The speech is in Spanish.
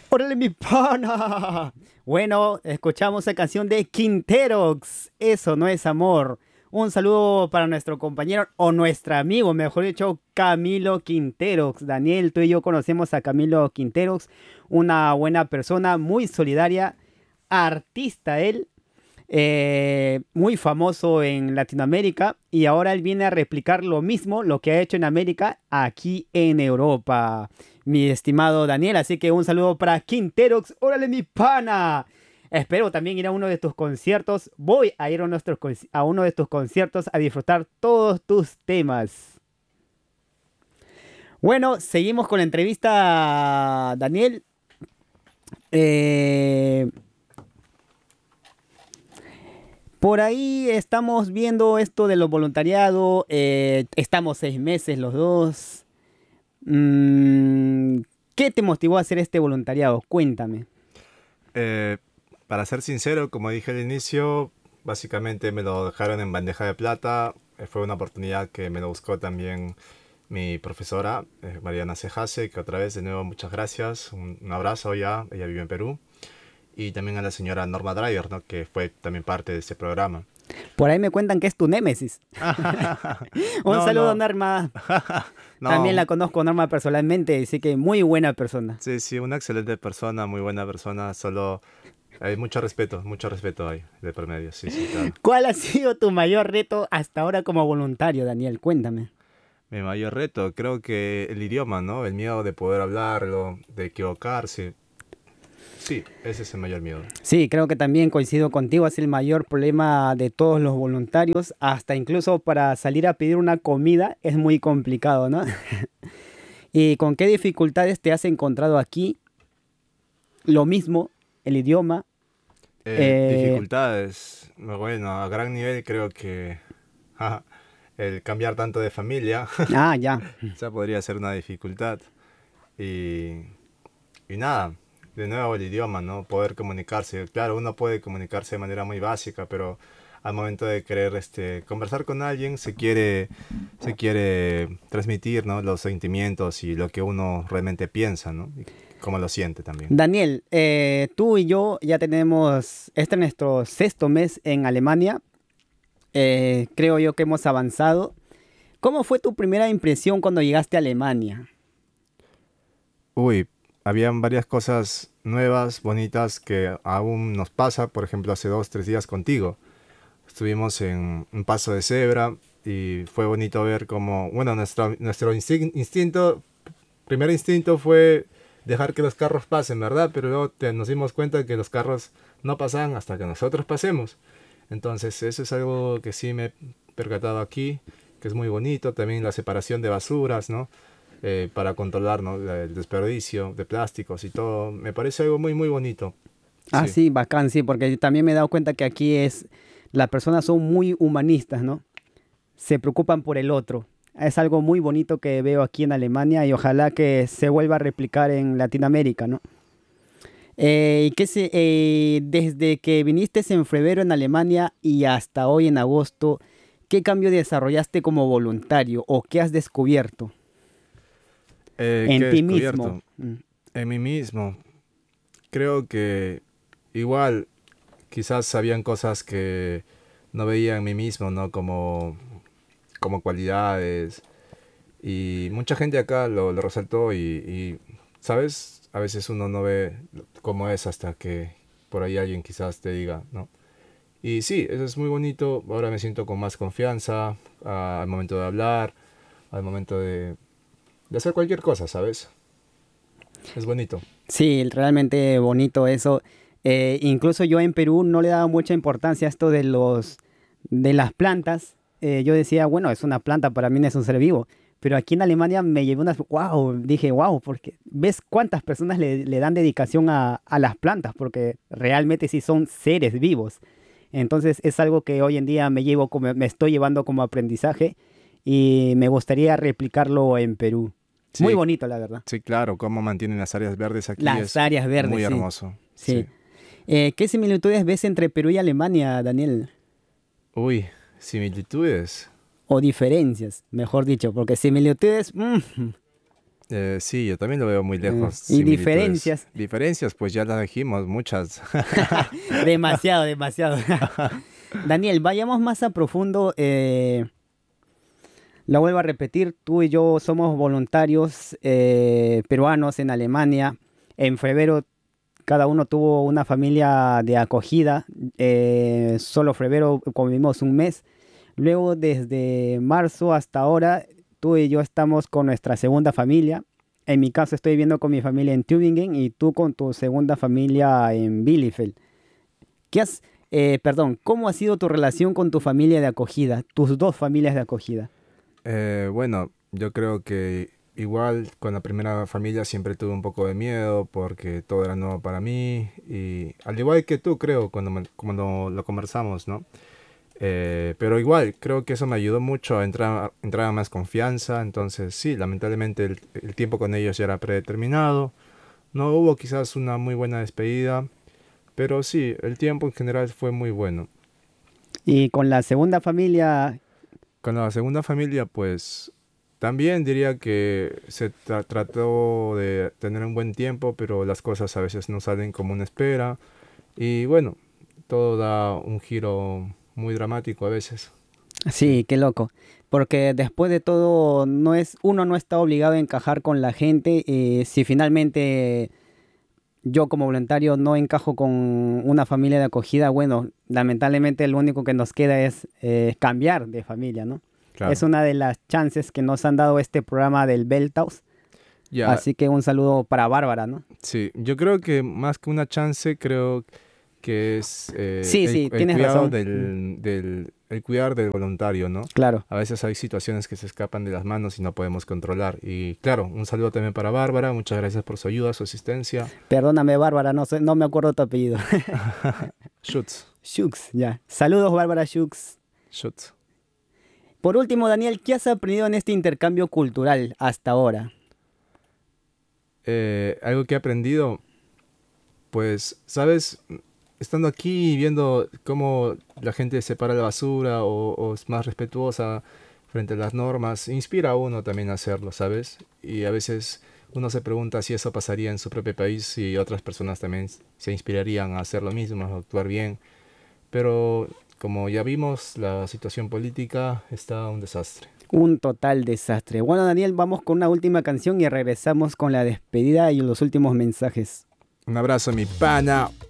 ¡Órale, mi pana! Bueno, escuchamos la canción de Quinterox. Eso no es amor. Un saludo para nuestro compañero o nuestro amigo, mejor dicho, Camilo Quinterox. Daniel, tú y yo conocemos a Camilo Quinterox, una buena persona, muy solidaria, artista él, muy famoso en Latinoamérica y ahora él viene a replicar lo mismo, lo que ha hecho en América, aquí en Europa, mi estimado Daniel. Así que un saludo para Quinterox. ¡Órale, mi pana! Espero también ir a uno de tus conciertos. Voy a ir a, a uno de tus conciertos a disfrutar todos tus temas. Bueno, seguimos con la entrevista, Daniel. Eh, Por ahí estamos viendo esto de los voluntariados. Estamos 6 meses los dos. Mm, ¿Qué te motivó a hacer este voluntariado? Cuéntame. Eh, para ser sincero, como dije al inicio, básicamente me lo dejaron en bandeja de plata. Fue una oportunidad que me lo buscó también mi profesora, Mariana Cejase, que otra vez, de nuevo, muchas gracias. Un abrazo ya, ella vive en Perú. Y también a la señora Norma Driver, ¿no? Que fue también parte de este programa. Por ahí me cuentan que es tu némesis. Un No, saludo, no, Norma. También no, la conozco, Norma, personalmente, así que muy buena persona. sí, sí, una excelente persona, muy buena persona, solo hay mucho respeto hay de por medio, sí, sí, claro. ¿Cuál ha sido tu mayor reto hasta ahora como voluntario, Daniel? Cuéntame. Mi mayor reto, creo que el idioma, ¿no? El miedo de poder hablarlo, de equivocarse. Sí, ese es el mayor miedo. Sí, creo que también coincido contigo, es el mayor problema de todos los voluntarios, hasta incluso para salir a pedir una comida es muy complicado, ¿no? ¿Y con qué dificultades te has encontrado aquí? Lo mismo, el idioma. eh, Dificultades, bueno, a gran nivel creo que ja, el cambiar tanto de familia, ya. ya podría ser una dificultad. Y, y nada, de nuevo el idioma, ¿no? Poder comunicarse. Claro, uno puede comunicarse de manera muy básica, pero al momento de querer conversar con alguien se quiere transmitir, ¿no? Los sentimientos y lo que uno realmente piensa, ¿no? Y cómo lo siente también. Daniel, tú y yo ya tenemos, este es nuestro sexto mes en Alemania. Creo yo que hemos avanzado. ¿Cómo fue tu primera impresión cuando llegaste a Alemania? Uy, habían varias cosas nuevas, bonitas que aún nos pasa, por ejemplo, hace 2, 3 días contigo. Estuvimos en un paso de cebra y fue bonito ver cómo, bueno, nuestro instinto, primer instinto fue dejar que los carros pasen, ¿verdad? Pero luego nos dimos cuenta que los carros no pasan hasta que nosotros pasemos. Entonces, eso es algo que sí me he percatado aquí, que es muy bonito. También la separación de basuras, ¿no? Para controlar, ¿no? El desperdicio de plásticos y todo. Me parece algo muy, muy bonito. Ah, Sí. sí, bacán, sí, porque también me he dado cuenta que aquí las personas son muy humanistas, ¿no? Se preocupan por el otro. Es algo muy bonito que veo aquí en Alemania y ojalá que se vuelva a replicar en Latinoamérica, ¿no? Desde que viniste en febrero en Alemania y hasta hoy en agosto, ¿qué cambio desarrollaste como voluntario o qué has descubierto ¿Qué en he ti mismo? descubierto? En mí mismo. Creo que igual quizás habían cosas que no veía en mí mismo, ¿no? Como cualidades. Y mucha gente acá lo resaltó ¿sabes? A veces uno no ve cómo es hasta que por ahí alguien quizás te diga, ¿no? Y sí, eso es muy bonito. Ahora me siento con más confianza al momento de hablar, al momento de hacer cualquier cosa, ¿sabes? Es bonito. Sí, realmente bonito eso. Incluso yo en Perú no le daba mucha importancia a esto de las plantas. Yo decía, bueno, es una planta, para mí no es un ser vivo. Pero aquí en Alemania me llevé unas, wow, dije, wow, porque ves cuántas personas le dan dedicación a las plantas, porque realmente sí son seres vivos. Entonces es algo que hoy en día me estoy llevando como aprendizaje y me gustaría replicarlo en Perú. Muy Sí, bonito, la verdad. sí, claro, cómo mantienen las áreas verdes aquí Las es áreas verdes, muy sí. hermoso. Sí. Sí. ¿Qué similitudes ves entre Perú y Alemania, Daniel? Uy, similitudes. O diferencias, mejor dicho, porque similitudes, Sí, yo también lo veo muy lejos. ¿Y diferencias? Diferencias, pues ya las dijimos, muchas. Demasiado, demasiado. Daniel, vayamos más a profundo. La vuelvo a repetir, tú y yo somos voluntarios peruanos en Alemania. En febrero cada uno tuvo una familia de acogida. Solo febrero convivimos un mes. Luego, desde marzo hasta ahora, tú y yo estamos con nuestra segunda familia. En mi caso, estoy viviendo con mi familia en Tübingen y tú con tu segunda familia en Bielefeld. ¿Cómo ha sido tu relación con tu familia de acogida, tus dos familias de acogida? Bueno, yo creo que igual con la primera familia siempre tuve un poco de miedo porque todo era nuevo para mí y al igual que tú creo cuando lo conversamos, ¿no? Pero igual creo que eso me ayudó mucho a entrar a más confianza, entonces sí, lamentablemente el tiempo con ellos ya era predeterminado, no hubo quizás una muy buena despedida, pero sí, el tiempo en general fue muy bueno. Y con la segunda familia, Con la segunda familia, pues también diría que se trató de tener un buen tiempo, pero las cosas a veces no salen como uno espera. Y bueno, todo da un giro muy dramático a veces. Sí, sí, qué loco. Porque después de todo, uno no está obligado a encajar con la gente. Y si finalmente yo como voluntario no encajo con una familia de acogida, bueno, lamentablemente lo único que nos queda es cambiar de familia, ¿no? Es claro. una de las chances que nos han dado este programa del Beltaus. Ya, Así que un saludo para Bárbara, ¿no? sí, yo creo que más que una chance, creo que es Sí, sí, el tienes cuidado razón. el cuidar del voluntario, ¿no? Claro. A veces hay situaciones que se escapan de las manos y no podemos controlar. Y claro, un saludo también para Bárbara, muchas gracias por su ayuda, su asistencia. Perdóname, Bárbara, no me acuerdo tu apellido. Schutz, Shux, ya. Saludos, Bárbara Shux. Schutz. Por último, Daniel, ¿qué has aprendido en este intercambio cultural hasta ahora? Algo que he aprendido, pues, ¿sabes? Estando aquí y viendo cómo la gente separa la basura o es más respetuosa frente a las normas, inspira a uno también a hacerlo, ¿sabes? Y a veces uno se pregunta si eso pasaría en su propio país y otras personas también se inspirarían a hacer lo mismo, a actuar bien. Pero como ya vimos, la situación política está un desastre. Un total desastre. Bueno, Daniel, vamos con una última canción y regresamos con la despedida y los últimos mensajes. Un abrazo, mi pana.